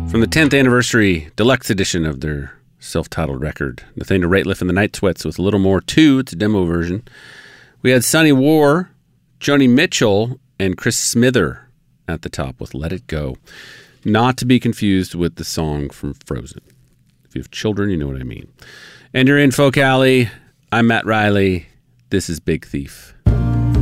From the 10th anniversary deluxe edition of their self-titled record, Nathaniel Rateliff and the Night Sweats with A Little More 2, it's a demo version. We had Sonny War, Joni Mitchell, and Chris Smither at the top with Let It Go. Not to be confused with the song from Frozen. If you have children, you know what I mean. And you're in Folk Alley. I'm Matt Riley. This is Big Thief.